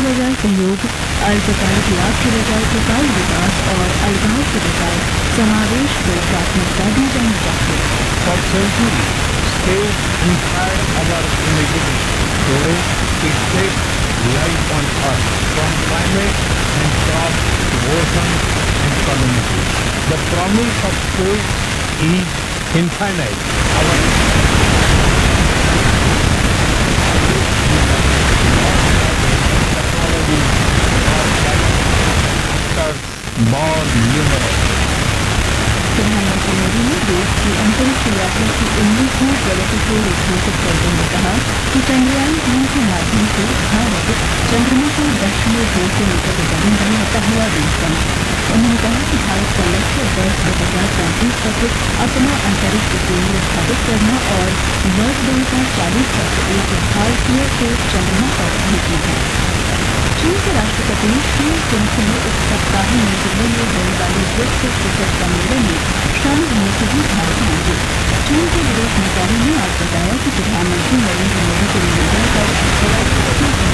बजाय सहयोग, अल्पकालिक लाभ के बजाय टिकाऊ विकास और अलगाव के बजाय समावेश को प्राथमिकता दी जानी चाहिए। For centuries, states inspired our imagination. Today, it takes life on earth, from climate and crops to oceans and communities. The promise of space is infinite. Our technology more numerous. प्रधानमंत्री मोदी ने देश की अंतरिक्ष यात्रा की 19वीं प्रगति को रेखांकित करते हुए कहा कि चंद्रयान-3 के माध्यम से भारत चंद्रमा के दक्षिणी ध्रुव के निकट जमीन बनता हुआ देश बना। उन्होंने कहा कि भारत का लक्ष्य वर्ष 2035 तक अपना अंतरिक्ष केंद्र स्थापित करना और वर्ष 2040 तक एक भारतीय को चंद्रमा पर भेजना है। चीन के राष्ट्रपति शी जिनपिंग इस सप्ताह नई दिल्ली में होने वाले ब्रिक्स शिखर सम्मेलन में शामिल होने के लिए भारत आएंगे। चीन के विदेश मंत्रालय ने आज बताया कि प्रधानमंत्री नरेंद्र मोदी के निमंत्रण पर